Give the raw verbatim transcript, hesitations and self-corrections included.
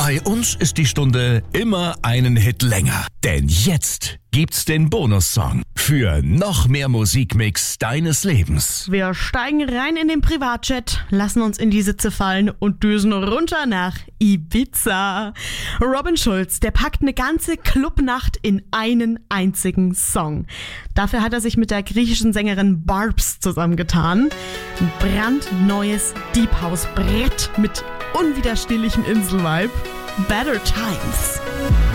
Bei uns ist die Stunde immer einen Hit länger. Denn jetzt gibt's den Bonussong für noch mehr Musikmix deines Lebens. Wir steigen rein in den Privatjet, lassen uns in die Sitze fallen und düsen runter nach Ibiza. Robin Schulz, der packt eine ganze Clubnacht in einen einzigen Song. Dafür hat er sich mit der griechischen Sängerin Barbs zusammengetan. Ein brandneues Deep House Brett mit unwiderstehlichem Inselvibe. Better Times.